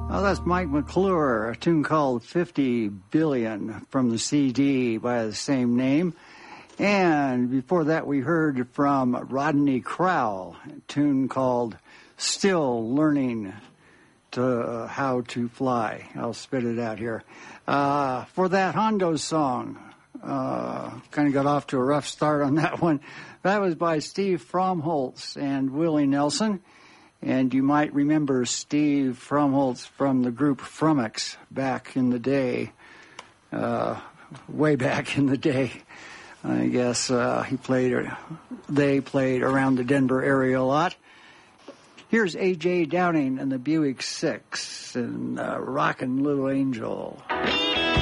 Well, that's Mike McClure, a tune called 50 Billion from the CD by the same name. And before that, we heard from Rodney Crowell, a tune called Still Learning How to Fly. I'll spit it out here. For that Hondo song, kind of got off to a rough start on that one. That was by Steve Fromholtz and Willie Nelson. And you might remember Steve Fromholtz from the group Frumix back in the day, way back in the day. I guess they played around the Denver area a lot. Here's A.J. Downing and the Buick Six and Rockin' Little Angel.